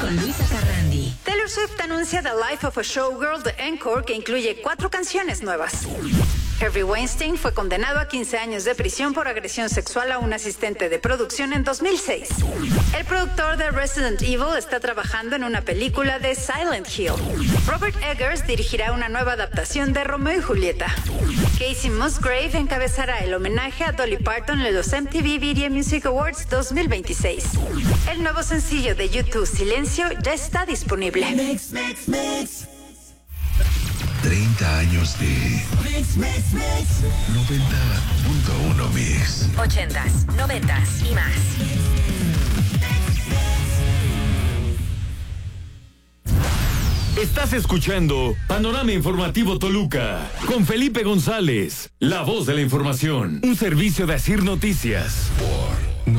con Luisa Carrandi. Taylor Swift anuncia The Life of a Showgirl The Encore, que incluye 4 canciones nuevas. Harvey Weinstein fue condenado a 15 años de prisión por agresión sexual a un asistente de producción en 2006. El productor de Resident Evil está trabajando en una película de Silent Hill. Robert Eggers dirigirá una nueva adaptación de Romeo y Julieta. Casey Musgrave encabezará el homenaje a Dolly Parton en los MTV Video Music Awards 2026. El nuevo sencillo de YouTube, Silencio, ya está disponible. 30 años de 90.1 Mix. 80s, 90s y más. Estás escuchando Panorama Informativo Toluca con Felipe González, la voz de la información. Un servicio de Asir Noticias. Por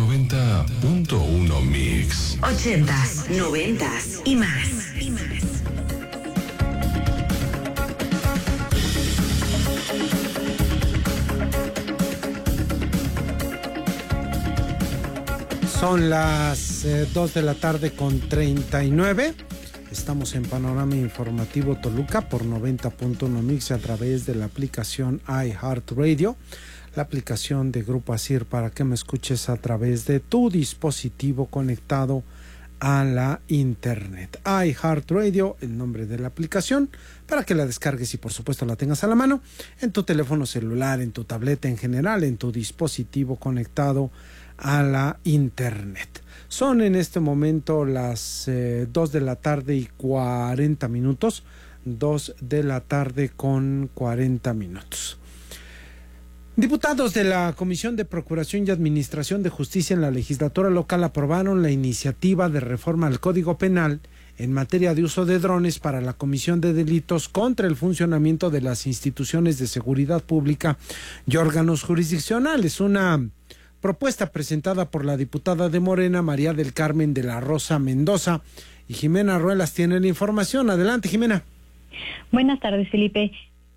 90.1 Mix. 80s, 90s y más. Son las 2 de la tarde con 39. Estamos en Panorama Informativo Toluca por 90.1 Mix a través de la aplicación iHeartRadio, la aplicación de Grupo Asir para que me escuches a través de tu dispositivo conectado a la internet. iHeartRadio, el nombre de la aplicación, para que la descargues y por supuesto la tengas a la mano en tu teléfono celular, en tu tableta en general, en tu dispositivo conectado a la internet. Son en este momento las 2 de la tarde y 40 minutos. 2 de la tarde con 40 minutos. Diputados de la Comisión de Procuración y Administración de Justicia en la legislatura local aprobaron la iniciativa de reforma al Código Penal en materia de uso de drones para la comisión de delitos contra el funcionamiento de las instituciones de seguridad pública y órganos jurisdiccionales. Una propuesta presentada por la diputada de Morena, María del Carmen de la Rosa Mendoza, y Jimena Ruelas tiene la información. Adelante, Jimena. Buenas tardes, Felipe.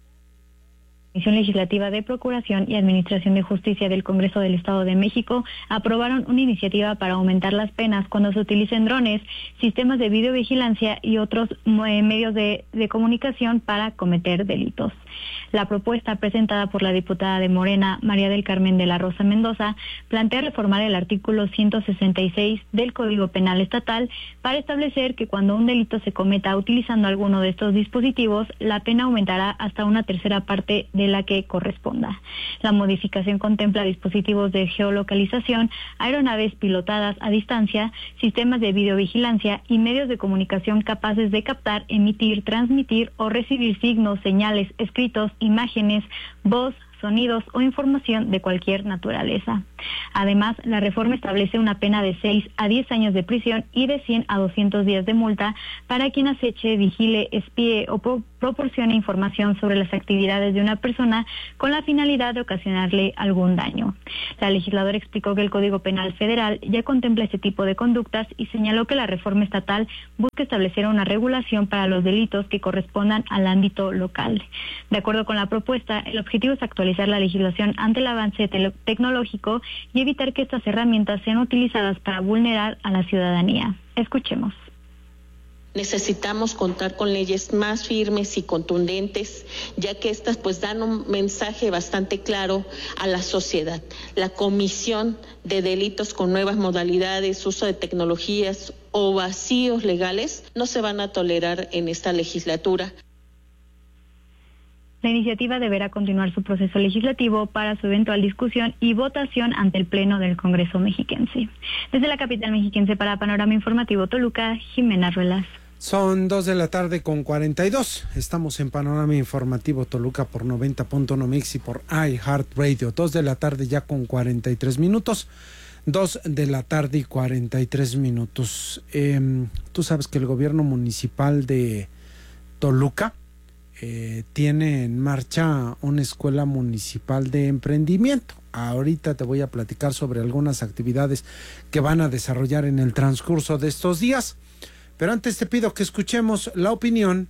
Comisión Legislativa de Procuración y Administración de Justicia del Congreso del Estado de México aprobaron una iniciativa para aumentar las penas cuando se utilicen drones, sistemas de videovigilancia y otros medios de comunicación para cometer delitos. La propuesta presentada por la diputada de Morena, María del Carmen de la Rosa Mendoza, plantea reformar el artículo 166 del Código Penal Estatal para establecer que cuando un delito se cometa utilizando alguno de estos dispositivos, la pena aumentará hasta una tercera parte de la que corresponda. La modificación contempla dispositivos de geolocalización, aeronaves pilotadas a distancia, sistemas de videovigilancia y medios de comunicación capaces de captar, emitir, transmitir o recibir signos, señales, escritos, imágenes, voz, sonidos o información de cualquier naturaleza. Además, la reforma establece una pena de 6 a 10 años de prisión y de 100 a 200 días de multa para quien aceche, vigile, espíe o proporcione información sobre las actividades de una persona con la finalidad de ocasionarle algún daño. La legisladora explicó que el Código Penal Federal ya contempla este tipo de conductas y señaló que la reforma estatal busca establecer una regulación para los delitos que correspondan al ámbito local. De acuerdo con la propuesta, el objetivo es actualizar la legislación ante el avance tecnológico y evitar que estas herramientas sean utilizadas para vulnerar a la ciudadanía. Escuchemos. Necesitamos contar con leyes más firmes y contundentes, ya que estas pues dan un mensaje bastante claro a la sociedad. La comisión de delitos con nuevas modalidades, uso de tecnologías o vacíos legales no se van a tolerar en esta legislatura. La iniciativa deberá continuar su proceso legislativo para su eventual discusión y votación ante el Pleno del Congreso mexiquense. Desde la capital mexiquense para Panorama Informativo Toluca, Jimena Ruelas. Son 2 de la tarde con 42. Estamos en Panorama Informativo Toluca por 90.1 Mix y por iHeartRadio. 2 de la tarde ya con 43 minutos. 2 de la tarde y 43 minutos. Tú sabes que el gobierno municipal de Toluca tiene en marcha una escuela municipal de emprendimiento. Ahorita te voy a platicar sobre algunas actividades que van a desarrollar en el transcurso de estos días. Pero antes te pido que escuchemos la opinión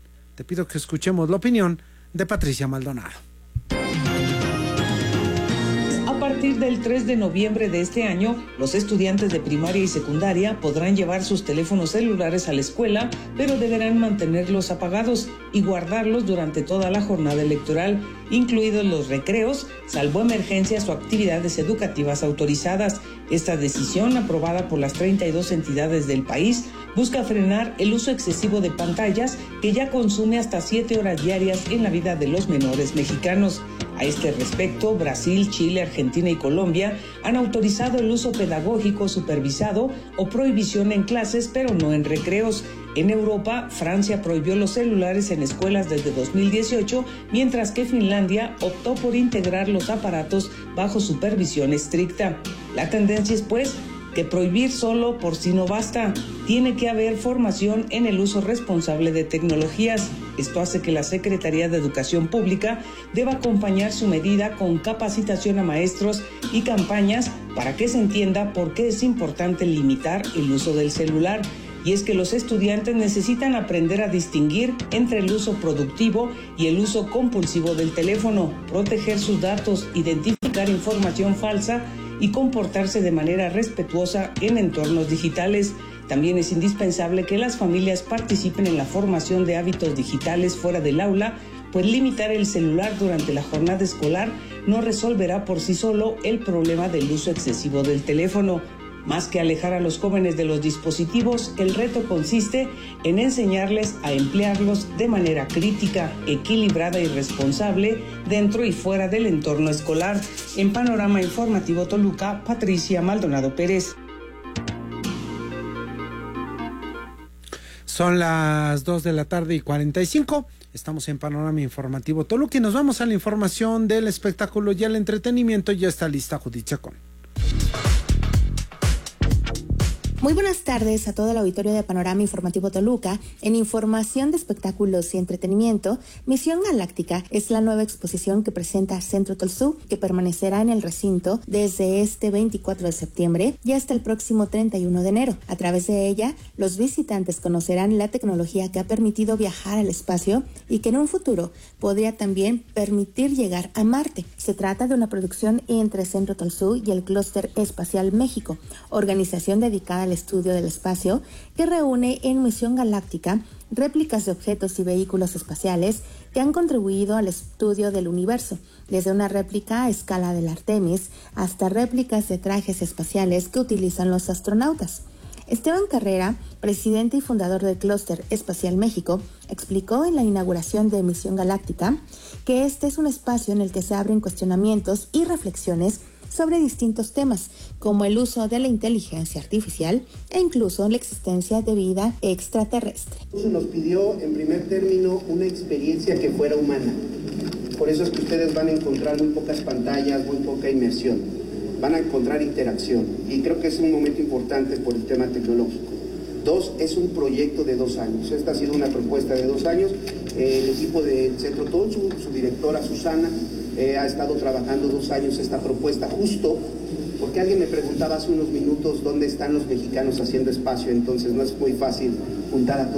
de Patricia Maldonado. A partir partir del 3 de noviembre de este año, los estudiantes de primaria y secundaria podrán llevar sus teléfonos celulares a la escuela, pero deberán mantenerlos apagados y guardarlos durante toda la jornada electoral, incluidos los recreos, salvo emergencias o actividades educativas autorizadas. Esta decisión, aprobada por las 32 entidades del país, busca frenar el uso excesivo de pantallas que ya consume hasta 7 horas diarias en la vida de los menores mexicanos. A este respecto, Brasil, Chile, Argentina y Colombia han autorizado el uso pedagógico supervisado o prohibición en clases, pero no en recreos. En Europa, Francia prohibió los celulares en escuelas desde 2018, mientras que Finlandia optó por integrar los aparatos bajo supervisión estricta. La tendencia es, pues, que prohibir solo por sí no basta. Tiene que haber formación en el uso responsable de tecnologías. Esto hace que la Secretaría de Educación Pública deba acompañar su medida con capacitación a maestros y campañas para que se entienda por qué es importante limitar el uso del celular. Y es que los estudiantes necesitan aprender a distinguir entre el uso productivo y el uso compulsivo del teléfono, proteger sus datos, identificar información falsa y comportarse de manera respetuosa en entornos digitales. También es indispensable que las familias participen en la formación de hábitos digitales fuera del aula, pues limitar el celular durante la jornada escolar no resolverá por sí solo el problema del uso excesivo del teléfono. Más que alejar a los jóvenes de los dispositivos, el reto consiste en enseñarles a emplearlos de manera crítica, equilibrada y responsable dentro y fuera del entorno escolar. En Panorama Informativo Toluca, Patricia Maldonado Pérez. Son las 2:45 p.m. Estamos en Panorama Informativo Toluca y nos vamos a la información del espectáculo y al entretenimiento. Ya está lista Judith Chacón. Muy buenas tardes a todo el auditorio de Panorama Informativo Toluca. En información de espectáculos y entretenimiento, Misión Galáctica es la nueva exposición que presenta Centro Tolsú, que permanecerá en el recinto desde este 24 de septiembre y hasta el próximo 31 de enero. A través de ella, los visitantes conocerán la tecnología que ha permitido viajar al espacio y que en un futuro podría también permitir llegar a Marte. Se trata de una producción entre Centro Tolsú y el Clúster Espacial México, organización dedicada al estudio del espacio, que reúne en Misión Galáctica réplicas de objetos y vehículos espaciales que han contribuido al estudio del universo, desde una réplica a escala del Artemis hasta réplicas de trajes espaciales que utilizan los astronautas. Esteban Carrera, presidente y fundador del Clúster Espacial México, explicó en la inauguración de Misión Galáctica que este es un espacio en el que se abren cuestionamientos y reflexiones sobre distintos temas, como el uso de la inteligencia artificial e incluso la existencia de vida extraterrestre. Se nos pidió, en primer término, una experiencia que fuera humana. Por eso es que ustedes van a encontrar muy pocas pantallas, muy poca inmersión. Van a encontrar interacción. Y creo que es un momento importante por el tema tecnológico. 2, es un proyecto de 2 años. Esta ha sido una propuesta de 2 años. El equipo del Centro Tolsú, su directora Susana, ha estado trabajando 2 años esta propuesta, justo porque alguien me preguntaba hace unos minutos dónde están los mexicanos haciendo espacio. Entonces no es muy fácil juntar a todos.